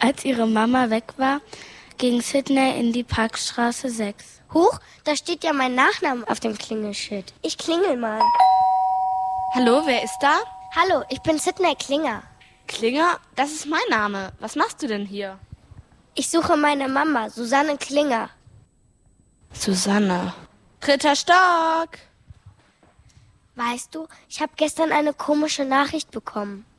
Als ihre Mama weg war, ging Sydney in die Parkstraße 6. Huch, da steht ja mein Nachname auf dem Klingelschild. Ich klingel mal. Hallo, wer ist da? Hallo, ich bin Sydney Klinger. Klinger? Das ist mein Name. Was machst du denn hier? Ich suche meine Mama, Susanne Klinger. Susanne. 3. Stock. Weißt du, ich habe gestern eine komische Nachricht bekommen.